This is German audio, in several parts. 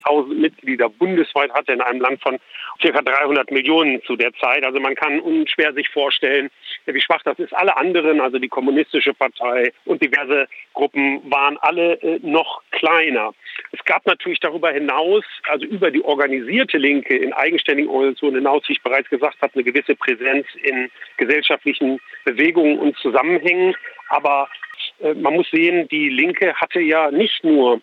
500.000 Mitglieder bundesweit hatte in einem Land von ca. 300 Millionen zu der Zeit. Also man kann unschwer sich vorstellen, wie schwach das ist. Alle anderen, also die Kommunistische Partei und diverse Gruppen, waren alle noch kleiner. Es gab natürlich darüber hinaus, also über die organisierte Linke in eigenständigen Organisationen hinaus, wie ich bereits gesagt habe, eine gewisse Präsenz in gesellschaftlichen Bewegungen und Zusammenhängen. Aber man muss sehen, die Linke hatte ja nicht nur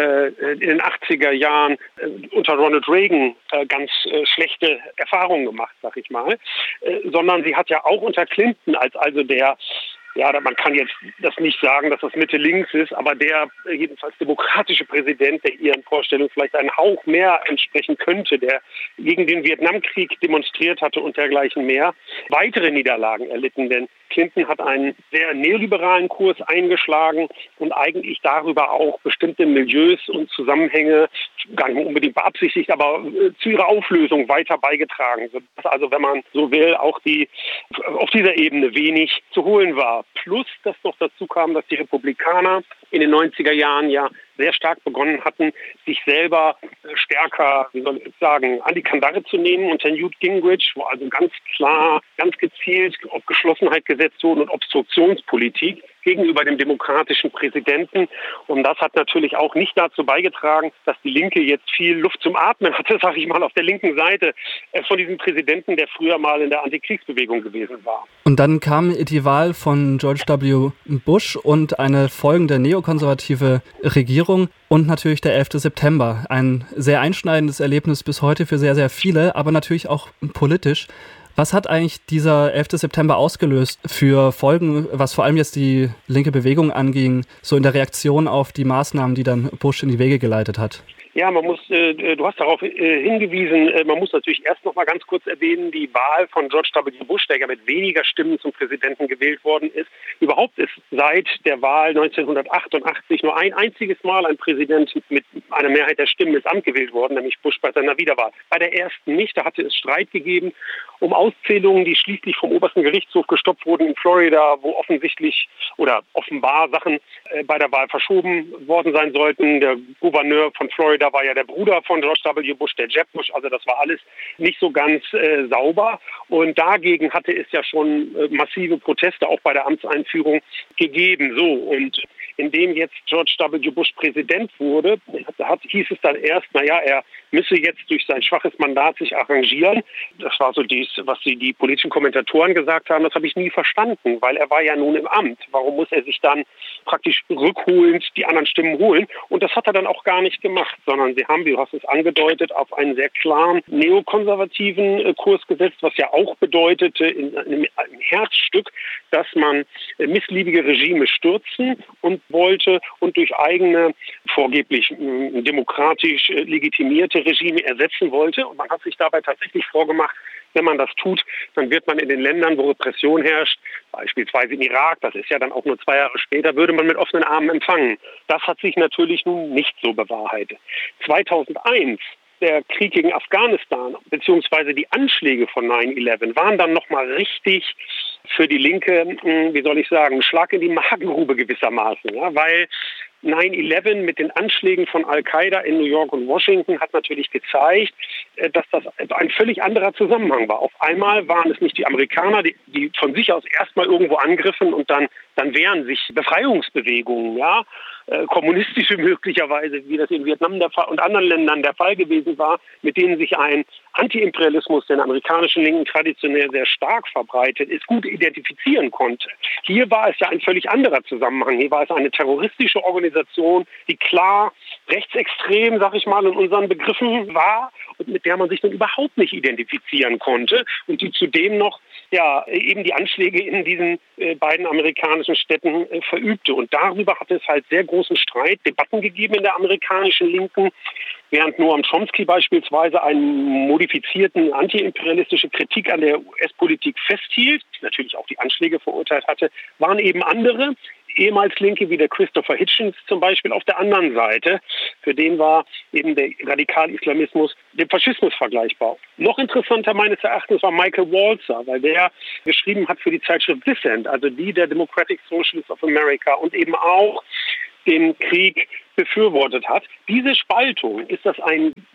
in den 80er Jahren unter Ronald Reagan ganz schlechte Erfahrungen gemacht, sag ich mal, sondern sie hat ja auch unter Clinton als also der, ja, man kann jetzt das nicht sagen, dass das Mitte-Links ist, aber der jedenfalls demokratische Präsident, der ihren Vorstellungen vielleicht einen Hauch mehr entsprechen könnte, der gegen den Vietnamkrieg demonstriert hatte und dergleichen mehr, weitere Niederlagen erlitten. Denn Clinton hat einen sehr neoliberalen Kurs eingeschlagen und eigentlich darüber auch bestimmte Milieus und Zusammenhänge, gar nicht unbedingt beabsichtigt, aber zu ihrer Auflösung weiter beigetragen. Sodass also, wenn man so will, auch auf dieser Ebene wenig zu holen war. Plus, dass noch dazu kam, dass die Republikaner in den 90er Jahren ja sehr stark begonnen hatten, sich selber stärker, wie soll ich sagen, an die Kandare zu nehmen unter Newt Gingrich, wo also ganz klar, ganz gezielt auf Geschlossenheit gesetzt wurde und Obstruktionspolitik gegenüber dem demokratischen Präsidenten. Und das hat natürlich auch nicht dazu beigetragen, dass die Linke jetzt viel Luft zum Atmen hatte, sage ich mal, auf der linken Seite von diesem Präsidenten, der früher mal in der Antikriegsbewegung gewesen war. Und dann kam die Wahl von George W. Bush und eine folgende neokonservative Regierung und natürlich der 11. September. Ein sehr einschneidendes Erlebnis bis heute für sehr, sehr viele, aber natürlich auch politisch. Was hat eigentlich dieser 11. September ausgelöst für Folgen, was vor allem jetzt die linke Bewegung anging, so in der Reaktion auf die Maßnahmen, die dann Bush in die Wege geleitet hat? Ja, du hast darauf hingewiesen, man muss natürlich erst noch mal ganz kurz erwähnen, die Wahl von George W. Bush, der ja mit weniger Stimmen zum Präsidenten gewählt worden ist. Überhaupt ist seit der Wahl 1988 nur ein einziges Mal ein Präsident mit einer Mehrheit der Stimmen ins Amt gewählt worden, nämlich Bush bei seiner Wiederwahl. Bei der ersten nicht, da hatte es Streit gegeben um Auszählungen, die schließlich vom obersten Gerichtshof gestoppt wurden in Florida, wo offensichtlich oder offenbar Sachen bei der Wahl verschoben worden sein sollten. Der Gouverneur von Florida war ja der Bruder von George W. Bush, der Jeb Bush, also das war alles nicht so ganz sauber. Und dagegen hatte es ja schon massive Proteste auch bei der Amtseinführung gegeben. So, und indem jetzt George W. Bush Präsident wurde, hieß es dann erst, er müsse jetzt durch sein schwaches Mandat sich arrangieren. Das war so dies, was die politischen Kommentatoren gesagt haben, das habe ich nie verstanden, weil er war ja nun im Amt. Warum muss er sich dann praktisch rückholend die anderen Stimmen holen? Und das hat er dann auch gar nicht gemacht, sondern sie haben, wie du hast es angedeutet, auf einen sehr klaren neokonservativen Kurs gesetzt, was ja auch bedeutete, in einem Herzstück, dass man missliebige Regime stürzen und wollte und durch eigene, vorgeblich demokratisch legitimierte Regime ersetzen wollte. Und man hat sich dabei tatsächlich vorgemacht, wenn man das tut, dann wird man in den Ländern, wo Repression herrscht, beispielsweise im Irak, das ist ja dann auch nur 2 Jahre später, würde man mit offenen Armen empfangen. Das hat sich natürlich nun nicht so bewahrheitet. 2001 der Krieg gegen Afghanistan beziehungsweise die Anschläge von 9/11 waren dann nochmal richtig für die Linke, wie soll ich sagen, ein Schlag in die Magengrube gewissermaßen, ja, weil 9/11 mit den Anschlägen von Al-Qaida in New York und Washington hat natürlich gezeigt, dass das ein völlig anderer Zusammenhang war. Auf einmal waren es nicht die Amerikaner, die von sich aus erstmal irgendwo angriffen und dann wehren sich Befreiungsbewegungen, ja, kommunistische möglicherweise, wie das in Vietnam und anderen Ländern der Fall gewesen war, mit denen sich ein Antiimperialismus, den amerikanischen Linken traditionell sehr stark verbreitet ist, gut identifizieren konnte. Hier war es ja ein völlig anderer Zusammenhang. Hier war es eine terroristische Organisation, die klar rechtsextrem, sag ich mal, in unseren Begriffen war und mit der man sich dann überhaupt nicht identifizieren konnte und die zudem noch eben die Anschläge in diesen beiden amerikanischen Städten verübte. Und darüber hat es halt sehr großen Streit, Debatten gegeben in der amerikanischen Linken, während Noam Chomsky beispielsweise einen modifizierten antiimperialistische Kritik an der US-Politik festhielt, natürlich auch die Anschläge verurteilt hatte, waren eben andere, ehemals Linke wie der Christopher Hitchens zum Beispiel auf der anderen Seite. Für den war eben der Radikal-Islamismus dem Faschismus vergleichbar. Noch interessanter meines Erachtens war Michael Walzer, weil der geschrieben hat für die Zeitschrift Dissent, also die der Democratic Socialists of America und eben auch den Krieg befürwortet hat. Diese Spaltung, ist das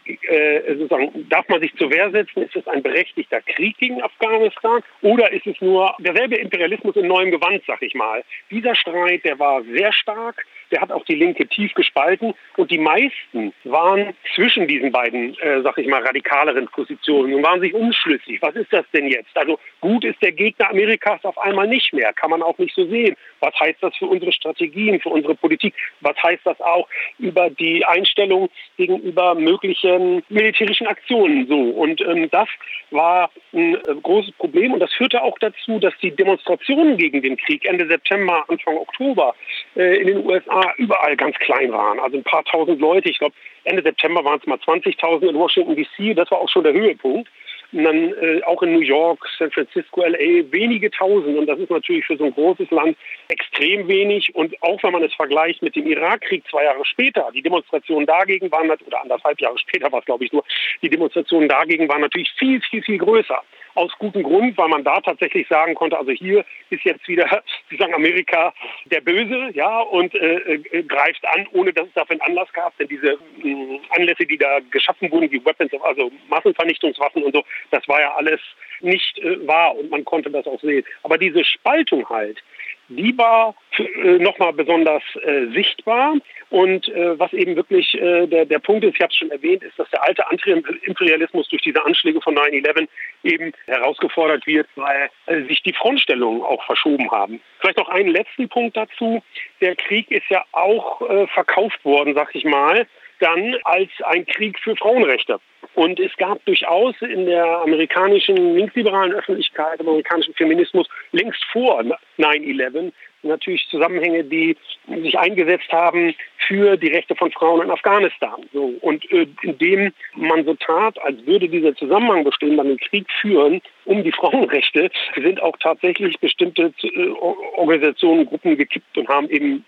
sozusagen, darf man sich zur Wehr setzen, ist es ein berechtigter Krieg gegen Afghanistan oder ist es nur derselbe Imperialismus in neuem Gewand, sag ich mal. Dieser Streit, der war sehr stark, der hat auch die Linke tief gespalten und die meisten waren zwischen diesen beiden, sag ich mal, radikaleren Positionen und waren sich unschlüssig. Was ist das denn jetzt? Also gut ist der Gegner Amerikas auf einmal nicht mehr, kann man auch nicht so sehen. Was heißt das für unsere Strategien, für unsere Politik? Was heißt das auch über die Einstellung gegenüber möglichen militärischen Aktionen so? Und das war ein großes Problem und das führte auch dazu, dass die Demonstrationen gegen den Krieg Ende September, Anfang Oktober in den USA überall ganz klein waren. Also ein paar tausend Leute, ich glaube Ende September waren es mal 20.000 in Washington D.C., das war auch schon der Höhepunkt. Und dann auch in New York, San Francisco, L.A. wenige Tausend. Und das ist natürlich für so ein großes Land extrem wenig. Und auch wenn man es vergleicht mit dem Irakkrieg 2 Jahre später, die Demonstrationen dagegen waren, oder 1,5 Jahre später war es, glaube ich, nur, die Demonstrationen dagegen waren natürlich viel, viel, viel größer. Aus gutem Grund, weil man da tatsächlich sagen konnte, also hier ist jetzt wieder, Sie sagen Amerika, der Böse, ja, und greift an, ohne dass es dafür einen Anlass gab. Denn diese Anlässe, die da geschaffen wurden, wie Weapons, also Massenvernichtungswaffen und so, das war ja alles nicht wahr und man konnte das auch sehen. Aber diese Spaltung halt, die war nochmal besonders sichtbar. Und was eben wirklich der Punkt ist, ich habe es schon erwähnt, ist, dass der alte Anti-Imperialismus durch diese Anschläge von 9/11 eben herausgefordert wird, weil sich die Frontstellungen auch verschoben haben. Vielleicht noch einen letzten Punkt dazu. Der Krieg ist ja auch verkauft worden, sag ich mal, dann als ein Krieg für Frauenrechte. Und es gab durchaus in der amerikanischen linksliberalen Öffentlichkeit, im amerikanischen Feminismus längst vor 9/11 natürlich Zusammenhänge, die sich eingesetzt haben für die Rechte von Frauen in Afghanistan. So. Und indem man so tat, als würde dieser Zusammenhang bestehen, man den Krieg führen um die Frauenrechte, sind auch tatsächlich bestimmte Organisationen, Gruppen gekippt und haben eben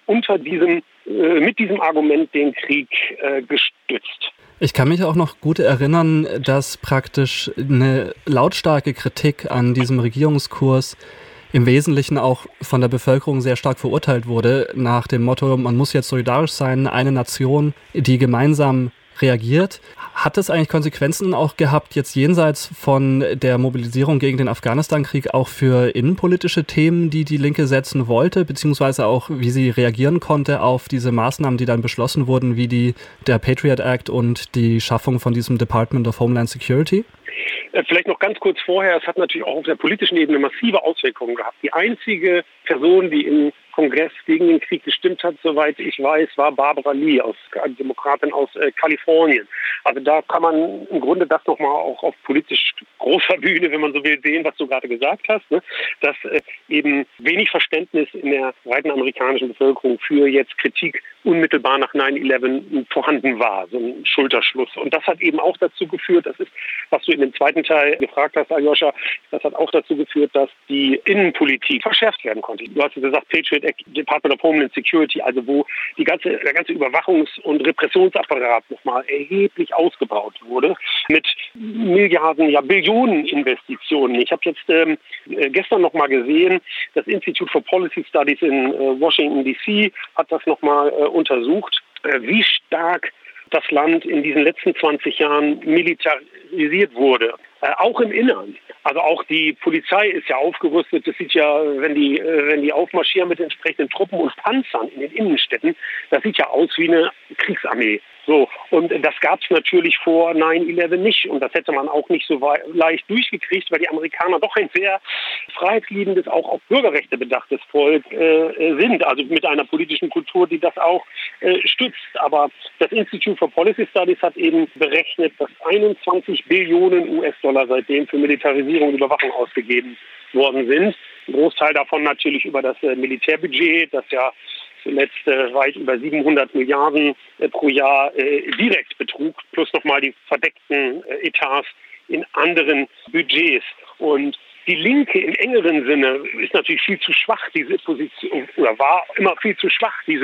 mit diesem Argument den Krieg gestützt. Ich kann mich auch noch gut erinnern, dass praktisch eine lautstarke Kritik an diesem Regierungskurs im Wesentlichen auch von der Bevölkerung sehr stark verurteilt wurde, nach dem Motto, man muss jetzt solidarisch sein, eine Nation, die gemeinsam reagiert. Hat es eigentlich Konsequenzen auch gehabt, jetzt jenseits von der Mobilisierung gegen den Afghanistan-Krieg, auch für innenpolitische Themen, die die Linke setzen wollte, beziehungsweise auch, wie sie reagieren konnte auf diese Maßnahmen, die dann beschlossen wurden, wie der Patriot Act und die Schaffung von diesem Department of Homeland Security? Vielleicht noch ganz kurz vorher, es hat natürlich auch auf der politischen Ebene massive Auswirkungen gehabt. Die einzige Person, die im Kongress gegen den Krieg gestimmt hat, soweit ich weiß, war Barbara Lee, Demokratin aus Kalifornien. Also da kann man im Grunde das nochmal auch auf politisch großer Bühne, wenn man so will, sehen, was du gerade gesagt hast, ne? Dass eben wenig Verständnis in der breiten amerikanischen Bevölkerung für jetzt Kritik unmittelbar nach 9/11 vorhanden war, so ein Schulterschluss. Und das hat eben auch dazu geführt, das ist, was du in dem zweiten Teil gefragt hast, Aljoscha, das hat auch dazu geführt, dass die Innenpolitik verschärft werden konnte. Du hast gesagt, Patriot Act, Department of Homeland Security, also wo der ganze Überwachungs- und Repressionsapparat nochmal erheblich ausgebaut wurde, mit Milliarden, ja Billionen Investitionen. Ich habe jetzt gestern nochmal gesehen, das Institute for Policy Studies in Washington D.C. hat das nochmal untersucht, wie stark das Land in diesen letzten 20 Jahren militarisiert wurde. Auch im Innern. Also auch die Polizei ist ja aufgerüstet. Das sieht ja, wenn die aufmarschieren mit entsprechenden Truppen und Panzern in den Innenstädten, das sieht ja aus wie eine Kriegsarmee. So, und das gab es natürlich vor 9/11 nicht. Und das hätte man auch nicht so leicht durchgekriegt, weil die Amerikaner doch ein sehr freiheitsliebendes, auch auf Bürgerrechte bedachtes Volk sind. Also mit einer politischen Kultur, die das auch stützt. Aber das Institute for Policy Studies hat eben berechnet, dass 21 Billionen US-Dollar seitdem für Militarisierung und Überwachung ausgegeben worden sind. Ein Großteil davon natürlich über das Militärbudget, das ja zuletzt weit über 700 Milliarden pro Jahr direkt betrug, plus nochmal die verdeckten Etats in anderen Budgets. Und die Linke im engeren Sinne ist natürlich viel zu schwach, diese Position, oder war immer viel zu schwach, diese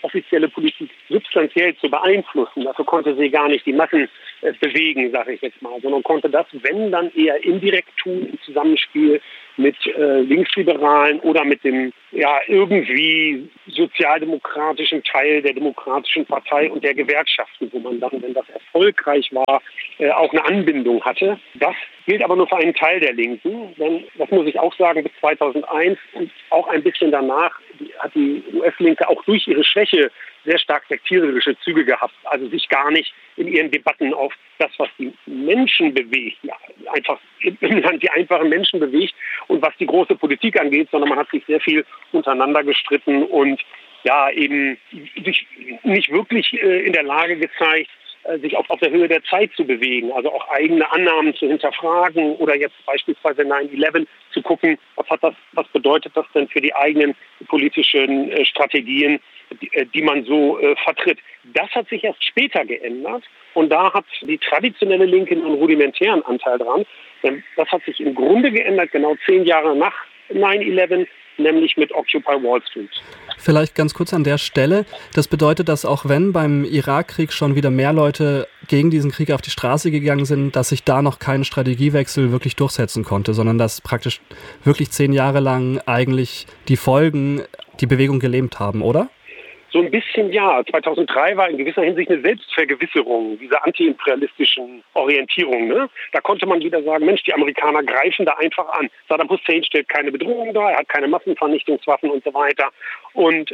offizielle Politik substanziell zu beeinflussen. Dafür konnte sie gar nicht die Massen bewegen, sage ich jetzt mal, sondern konnte das, wenn, dann eher indirekt tun im Zusammenspiel mit Linksliberalen oder mit dem irgendwie sozialdemokratischen Teil der Demokratischen Partei und der Gewerkschaften, wo man dann, wenn das erfolgreich war, auch eine Anbindung hatte. Das gilt aber nur für einen Teil der Linken, denn das muss ich auch sagen, bis 2001 und auch ein bisschen danach hat die US-Linke auch durch ihre Schwäche sehr stark sektiererische Züge gehabt, also sich gar nicht in ihren Debatten auf das, was die Menschen bewegt, einfach im Land die einfachen Menschen bewegt und was die große Politik angeht, sondern man hat sich sehr viel untereinander gestritten und eben sich nicht wirklich in der Lage gezeigt, sich auf der Höhe der Zeit zu bewegen, also auch eigene Annahmen zu hinterfragen oder jetzt beispielsweise 9/11 zu gucken, was bedeutet das denn für die eigenen politischen Strategien, die man so vertritt. Das hat sich erst später geändert und da hat die traditionelle Linke einen rudimentären Anteil dran, denn das hat sich im Grunde geändert, genau 10 Jahre nach 9/11, nämlich mit Occupy Wall Street. Vielleicht ganz kurz an der Stelle. Das bedeutet, dass auch wenn beim Irakkrieg schon wieder mehr Leute gegen diesen Krieg auf die Straße gegangen sind, dass sich da noch kein Strategiewechsel wirklich durchsetzen konnte, sondern dass praktisch wirklich 10 Jahre lang eigentlich die Folgen die Bewegung gelähmt haben, oder? So ein bisschen ja. 2003 war in gewisser Hinsicht eine Selbstvergewisserung dieser antiimperialistischen Orientierung. Ne? Da konnte man wieder sagen, Mensch, die Amerikaner greifen da einfach an. Saddam Hussein stellt keine Bedrohung dar, er hat keine Massenvernichtungswaffen und so weiter. Und,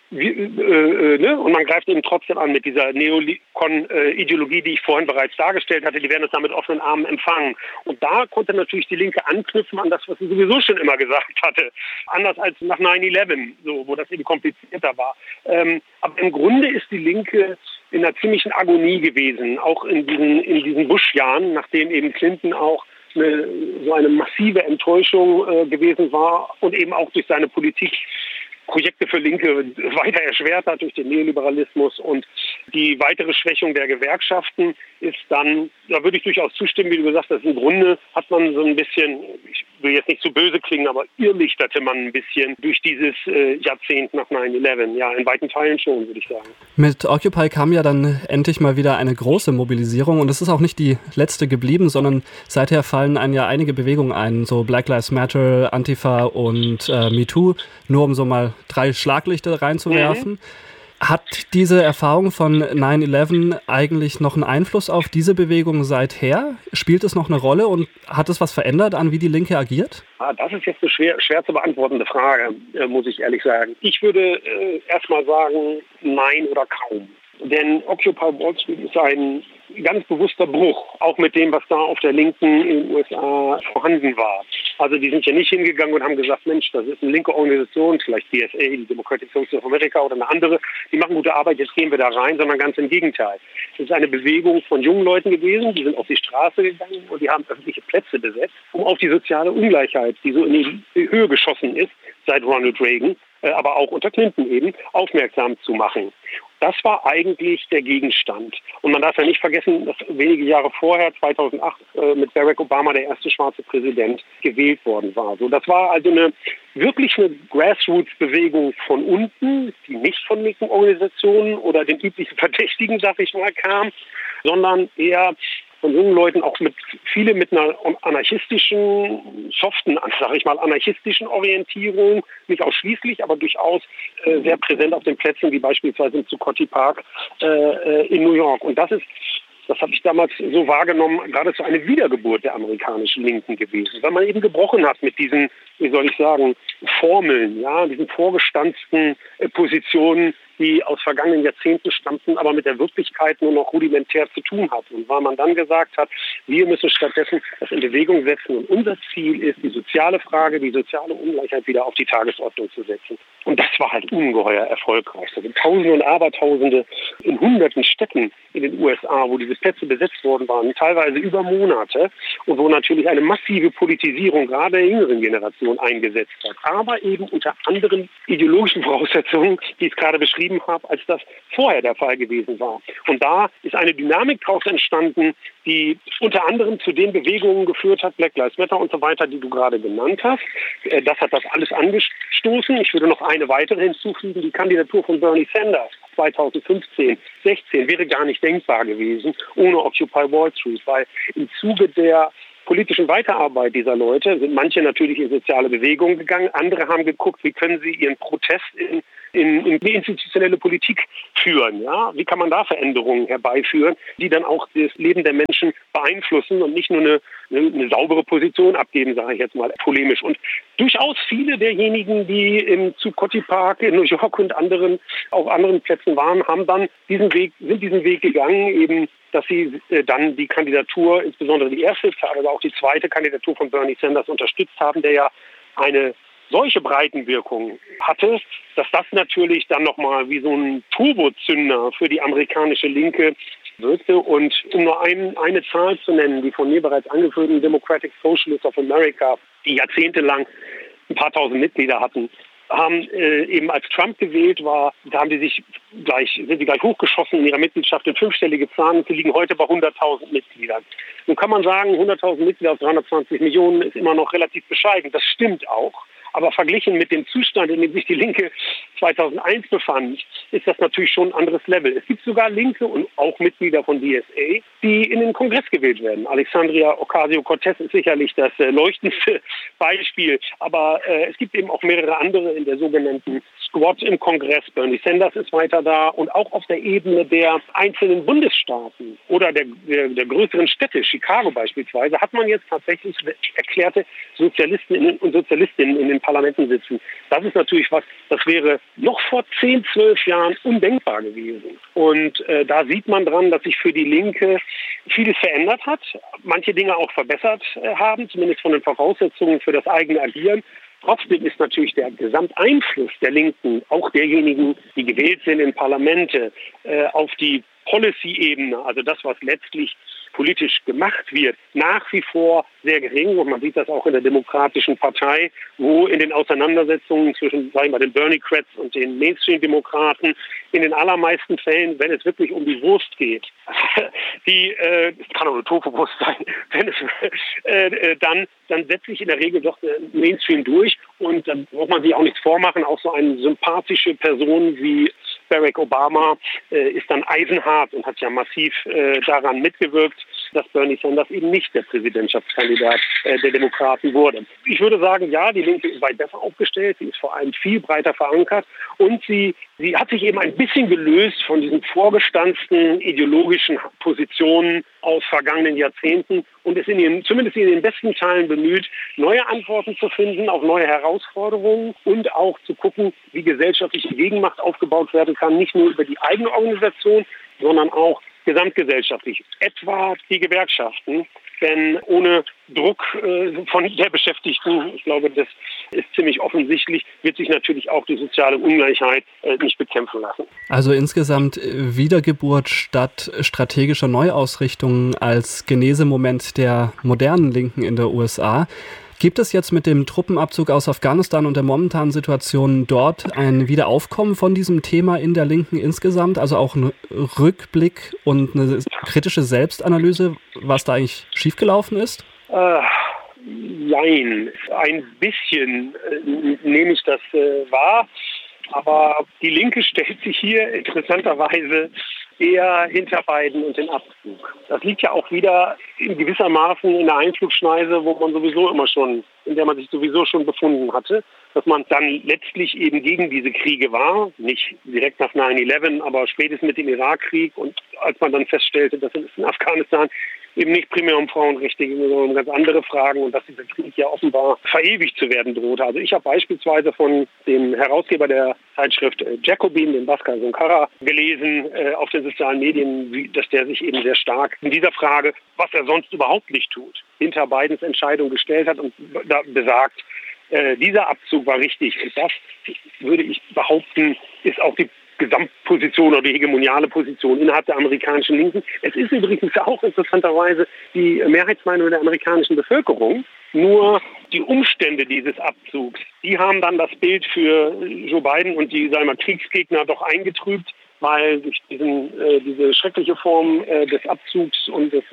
und man greift eben trotzdem an mit dieser Neokon-Ideologie, die ich vorhin bereits dargestellt hatte. Die werden es dann mit offenen Armen empfangen. Und da konnte natürlich die Linke anknüpfen an das, was sie sowieso schon immer gesagt hatte. Anders als nach 9/11, so, wo das eben komplizierter war. Aber im Grunde ist die Linke in einer ziemlichen Agonie gewesen, auch in diesen Bush-Jahren, nachdem eben Clinton auch so eine massive Enttäuschung gewesen war und eben auch durch seine Politik Projekte für Linke weiter erschwert hat durch den Neoliberalismus und die weitere Schwächung der Gewerkschaften ist dann, da würde ich durchaus zustimmen, wie du gesagt hast, im Grunde hat man so ein bisschen, ich will jetzt nicht zu böse klingen, aber irrlichterte man ein bisschen durch dieses Jahrzehnt nach 9/11. Ja, in weiten Teilen schon, würde ich sagen. Mit Occupy kam ja dann endlich mal wieder eine große Mobilisierung und es ist auch nicht die letzte geblieben, sondern seither fallen einem ja einige Bewegungen ein, so Black Lives Matter, Antifa und MeToo, nur um so mal 3 Schlaglichter reinzuwerfen. Hat diese Erfahrung von 9/11 eigentlich noch einen Einfluss auf diese Bewegung seither? Spielt es noch eine Rolle und hat es was verändert an, wie die Linke agiert? Das ist jetzt eine schwer zu beantwortende Frage, muss ich ehrlich sagen. Ich würde erstmal sagen, nein oder kaum. Denn Occupy Wall Street ist ein ganz bewusster Bruch, auch mit dem, was da auf der Linken in den USA vorhanden war. Also die sind ja nicht hingegangen und haben gesagt, Mensch, das ist eine linke Organisation, vielleicht DSA, die Democratic Socialists of America oder eine andere, die machen gute Arbeit, jetzt gehen wir da rein, sondern ganz im Gegenteil. Es ist eine Bewegung von jungen Leuten gewesen, die sind auf die Straße gegangen und die haben öffentliche Plätze besetzt, um auf die soziale Ungleichheit, die so in die Höhe geschossen ist, seit Ronald Reagan, aber auch unter Clinton eben, aufmerksam zu machen. Das war eigentlich der Gegenstand. Und man darf ja nicht vergessen, dass wenige Jahre vorher, 2008, mit Barack Obama der erste schwarze Präsident gewählt worden war. So, das war also wirklich eine Grassroots-Bewegung von unten, die nicht von linken Organisationen oder den üblichen Verdächtigen, sag ich mal, kam, sondern eher von jungen Leuten, auch viele mit einer anarchistischen, anarchistischen Orientierung, nicht ausschließlich, aber durchaus sehr präsent auf den Plätzen, wie beispielsweise im Zuccotti Park in New York. Und das habe ich damals so wahrgenommen, geradezu eine Wiedergeburt der amerikanischen Linken gewesen, weil man eben gebrochen hat mit diesen, wie soll ich sagen, Formeln, ja, diesen vorgestanzten Positionen, die aus vergangenen Jahrzehnten stammten, aber mit der Wirklichkeit nur noch rudimentär zu tun hat. Und weil man dann gesagt hat, wir müssen stattdessen das in Bewegung setzen und unser Ziel ist, die soziale Frage, die soziale Ungleichheit wieder auf die Tagesordnung zu setzen. Und das war halt ungeheuer erfolgreich. Da sind Tausende und Abertausende in hunderten Städten in den USA, wo diese Plätze besetzt worden waren, teilweise über Monate und wo natürlich eine massive Politisierung gerade der jüngeren Generation eingesetzt hat. Aber eben unter anderen ideologischen Voraussetzungen, die ich gerade beschrieben beschrieben habe, als das vorher der Fall gewesen war. Und da ist eine Dynamik daraus entstanden, die unter anderem zu den Bewegungen geführt hat, Black Lives Matter und so weiter, die du gerade genannt hast. Das hat das alles angestoßen. Ich würde noch eine weitere hinzufügen, die Kandidatur von Bernie Sanders 2015, 16 wäre gar nicht denkbar gewesen ohne Occupy Wall Street, weil im Zuge der politischen Weiterarbeit dieser Leute sind manche natürlich in soziale Bewegungen gegangen, andere haben geguckt, wie können sie ihren Protest in die institutionelle Politik führen. Ja? Wie kann man da Veränderungen herbeiführen, die dann auch das Leben der Menschen beeinflussen und nicht nur eine saubere Position abgeben, sage ich jetzt mal polemisch. Und durchaus viele derjenigen, die zu Cottey Park in New York und auf anderen Plätzen waren, sind diesen Weg gegangen, eben dass sie dann die Kandidatur, insbesondere die erste, aber auch die zweite Kandidatur von Bernie Sanders unterstützt haben, der ja eine solche Breitenwirkung hatte, dass das natürlich dann nochmal wie so ein Turbozünder für die amerikanische Linke wirkte. Und um nur eine Zahl zu nennen, die von mir bereits angeführten Democratic Socialists of America, die jahrzehntelang ein paar tausend Mitglieder hatten, haben eben als Trump gewählt war, da sind sie gleich hochgeschossen in ihrer Mitgliedschaft in fünfstellige Zahlen. Sie liegen heute bei 100.000 Mitgliedern. Nun kann man sagen, 100.000 Mitglieder aus 320 Millionen ist immer noch relativ bescheiden. Das stimmt auch. Aber verglichen mit dem Zustand, in dem sich die Linke 2001 befand, ist das natürlich schon ein anderes Level. Es gibt sogar Linke und auch Mitglieder von DSA, die in den Kongress gewählt werden. Alexandria Ocasio-Cortez ist sicherlich das leuchtendste Beispiel. Aber es gibt eben auch mehrere andere in der sogenannten Squad im Kongress. Bernie Sanders ist weiter da. Und auch auf der Ebene der einzelnen Bundesstaaten oder der größeren Städte, Chicago beispielsweise, hat man jetzt tatsächlich erklärte Sozialistinnen und Sozialistinnen in den Parlamenten sitzen. Das ist natürlich das wäre noch vor 10, 12 Jahren undenkbar gewesen. Und da sieht man dran, dass sich für die Linke vieles verändert hat, manche Dinge auch verbessert haben, zumindest von den Voraussetzungen für das eigene Agieren. Trotzdem ist natürlich der Gesamteinfluss der Linken, auch derjenigen, die gewählt sind in Parlamente, auf die Policy-Ebene, also das, was letztlich politisch gemacht wird, nach wie vor sehr gering. Und man sieht das auch in der Demokratischen Partei, wo in den Auseinandersetzungen zwischen, sagen wir mal, den Bernie-Crats und den Mainstream-Demokraten in den allermeisten Fällen, wenn es wirklich um die Wurst geht, es kann auch eine Tofu-Wurst sein, wenn es, dann setzt sich in der Regel doch der Mainstream durch. Und dann braucht man sich auch nichts vormachen. Auch so eine sympathische Person wie Barack Obama ist dann eisenhart und hat ja massiv daran mitgewirkt, dass Bernie Sanders eben nicht der Präsidentschaftskandidat der Demokraten wurde. Ich würde sagen, ja, die Linke ist weit besser aufgestellt, sie ist vor allem viel breiter verankert und sie hat sich eben ein bisschen gelöst von diesen vorgestanzten ideologischen Positionen aus vergangenen Jahrzehnten und ist zumindest in den besten Teilen bemüht, neue Antworten zu finden auf neue Herausforderungen und auch zu gucken, wie gesellschaftliche Gegenmacht aufgebaut werden kann, nicht nur über die eigene Organisation, sondern auch gesamtgesellschaftlich, etwa die Gewerkschaften. Denn ohne Druck von der Beschäftigten, ich glaube, das ist ziemlich offensichtlich, wird sich natürlich auch die soziale Ungleichheit nicht bekämpfen lassen. Also insgesamt Wiedergeburt statt strategischer Neuausrichtung als Genesemoment der modernen Linken in der USA. Gibt es jetzt mit dem Truppenabzug aus Afghanistan und der momentanen Situation dort ein Wiederaufkommen von diesem Thema in der Linken insgesamt? Also auch ein Rückblick und eine kritische Selbstanalyse, was da eigentlich schiefgelaufen ist? Nein, ein bisschen nehme ich das wahr. Aber die Linke stellt sich hier interessanterweise eher hinter Biden und den Abzug. Das liegt ja auch wieder in gewissermaßen in der Einflugschneise, in der man sich sowieso schon befunden hatte, dass man dann letztlich eben gegen diese Kriege war, nicht direkt nach 9/11, aber spätestens mit dem Irakkrieg und als man dann feststellte, dass es in Afghanistan eben nicht primär um Frauenrechte ging, sondern um ganz andere Fragen und dass dieser Krieg ja offenbar verewigt zu werden drohte. Also ich habe beispielsweise von dem Herausgeber der Zeitschrift Jacobin, den Bhaskar Sunkara, gelesen auf den sozialen Medien, dass der sich eben sehr stark in dieser Frage, was er sonst überhaupt nicht tut, hinter Bidens Entscheidung gestellt hat und da besagt, dieser Abzug war richtig. Und das, würde ich behaupten, ist auch die Gesamtposition oder die hegemoniale Position innerhalb der amerikanischen Linken. Es ist übrigens auch interessanterweise die Mehrheitsmeinung der amerikanischen Bevölkerung. Nur die Umstände dieses Abzugs, die haben dann das Bild für Joe Biden und die, sagen wir mal, Kriegsgegner doch eingetrübt, weil durch diese schreckliche Form des Abzugs und des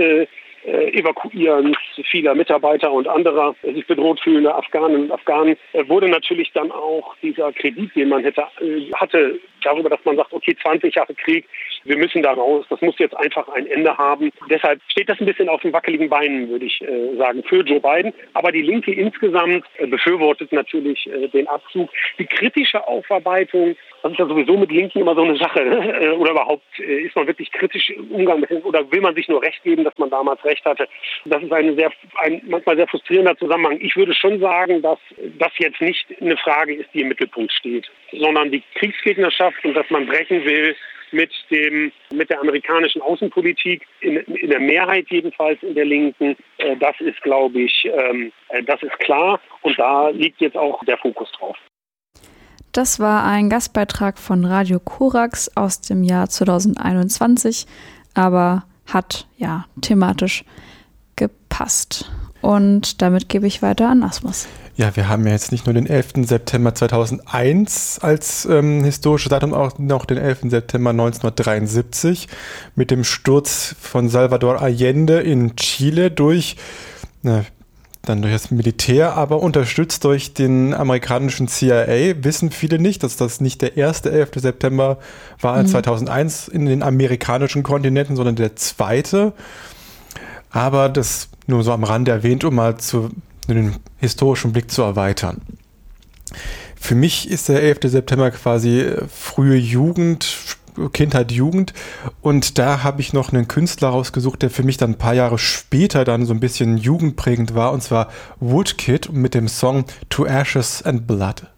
Evakuierens vieler Mitarbeiter und anderer sich bedroht fühlender Afghanen und Afghanen wurde natürlich dann auch dieser Kredit, den man hatte, darüber, dass man sagt, okay, 20 Jahre Krieg, wir müssen da raus, das muss jetzt einfach ein Ende haben. Deshalb steht das ein bisschen auf den wackeligen Beinen, würde ich sagen, für Joe Biden. Aber die Linke insgesamt befürwortet natürlich den Abzug. Die kritische Aufarbeitung, das ist ja sowieso mit Linken immer so eine Sache, ne? Oder überhaupt, ist man wirklich kritisch im Umgang mit oder will man sich nur recht geben, dass man damals recht hatte? Das ist ein manchmal sehr frustrierender Zusammenhang. Ich würde schon sagen, dass das jetzt nicht eine Frage ist, die im Mittelpunkt steht, sondern die Kriegsgegnerschaft und dass man brechen will mit der amerikanischen Außenpolitik, in der Mehrheit jedenfalls in der Linken, das ist, glaube ich, das ist klar und da liegt jetzt auch der Fokus drauf. Das war ein Gastbeitrag von Radio Korax aus dem Jahr 2021, aber hat ja thematisch gepasst. Und damit gebe ich weiter an Asmus. Ja, wir haben ja jetzt nicht nur den 11. September 2001 als historisches Datum, auch noch den 11. September 1973 mit dem Sturz von Salvador Allende in Chile dann durch das Militär, aber unterstützt durch den amerikanischen CIA. Wissen viele nicht, dass das nicht der erste 11. September war 2001 in den amerikanischen Kontinenten, sondern der zweite. Aber das nur so am Rande erwähnt, um mal den historischen Blick zu erweitern. Für mich ist der 11. September quasi frühe Jugend, Kindheit, Jugend, und da habe ich noch einen Künstler rausgesucht, der für mich dann ein paar Jahre später dann so ein bisschen jugendprägend war, und zwar Woodkid mit dem Song To Ashes and Blood.